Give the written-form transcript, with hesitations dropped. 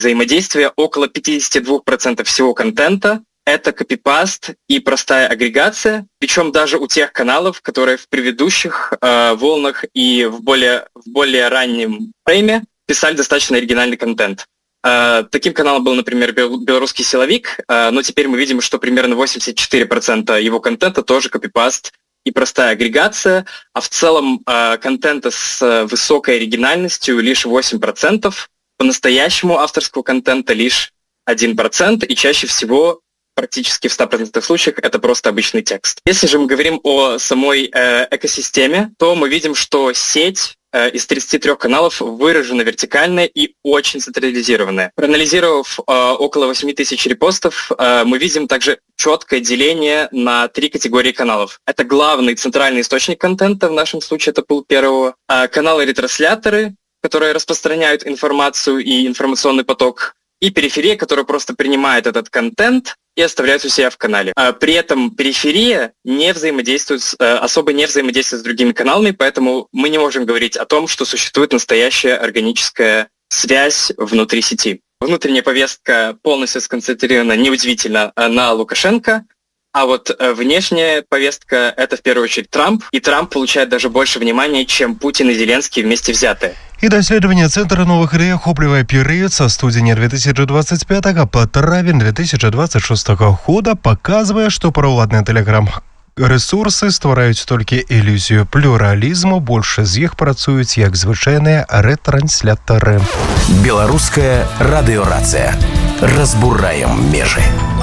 взаимодействия. Около 52% всего контента — это копипаст и простая агрегация, причем даже у тех каналов, которые в предыдущих волнах и в более раннем фрейме писали достаточно оригинальный контент. Таким каналом был, например, «Белорусский силовик», но теперь мы видим, что примерно 84% его контента тоже копипаст и простая агрегация, а в целом контента с высокой оригинальностью лишь 8%, по-настоящему авторского контента лишь 1%, и чаще всего, практически в 100% случаях, это просто обычный текст. Если же мы говорим о самой экосистеме, то мы видим, что сеть из 33 каналов выражена вертикальная и очень централизированная. Проанализировав около 8 тысяч репостов, мы видим также четкое деление на 3 категории каналов. Это главный центральный источник контента, в нашем случае это пул первого, каналы-ретрансляторы, которые распространяют информацию и информационный поток, и периферия, которая просто принимает этот контент и оставляет у себя в канале. При этом периферия особо не взаимодействует с другими каналами, поэтому мы не можем говорить о том, что существует настоящая органическая связь внутри сети. Внутренняя повестка полностью сконцентрирована, неудивительно, на Лукашенко, а вот внешняя повестка — это в первую очередь Трамп, и Трамп получает даже больше внимания, чем Путин и Зеленский вместе взятые. І дослідження Центру нових ідей охоплює період со студеня 2025 по травень 2026 года, показує, що провладні телеграм-ресурси створюють тільки ілюзію плюралізму, більше з їх працюють як звичайні ретранслятори. Белорусская радиорация. Разбураем межи.